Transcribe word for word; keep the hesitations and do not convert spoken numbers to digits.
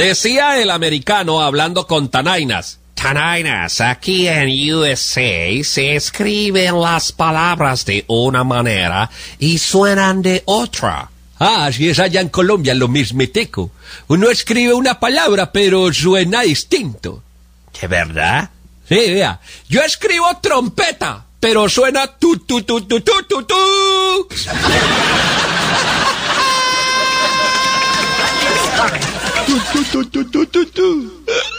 Decía el americano hablando con Tanainas. Tanainas, aquí en U S A se escriben las palabras de una manera y suenan de otra. Ah, si es allá en Colombia lo mismitico. Uno escribe una palabra, pero suena distinto. ¿De verdad? Sí, vea. Yo escribo trompeta, pero suena tu, tu, tu, tu, tu, tu, tu. tu, tu, tu, tu, tu, tu, tu.